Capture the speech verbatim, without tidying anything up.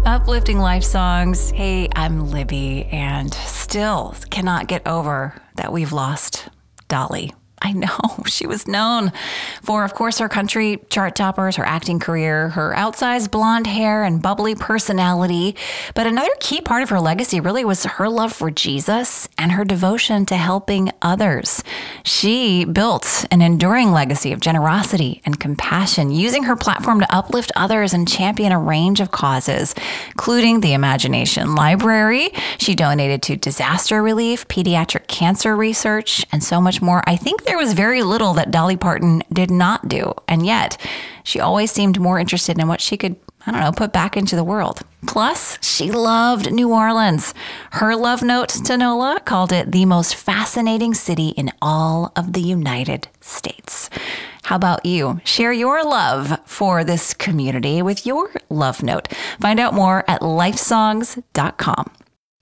Uplifting life songs. Hey, I'm Libby, and still cannot get over that we've lost Dolly. I know she was known for, of course, her country chart toppers, her acting career, her outsized blonde hair and bubbly personality. But another key part of her legacy really was her love for Jesus and her devotion to helping others. She built an enduring legacy of generosity and compassion, using her platform to uplift others and champion a range of causes, including the Imagination Library. She donated to disaster relief, pediatric cancer research, and so much more. I think there was very little that Dolly Parton did not do, and yet she always seemed more interested in what she could, I don't know, put back into the world. Plus, she loved New Orleans. Her love note to NOLA called it the most fascinating city in all of the United States. How about you? Share your love for this community with your love note. Find out more at lifesongs dot com.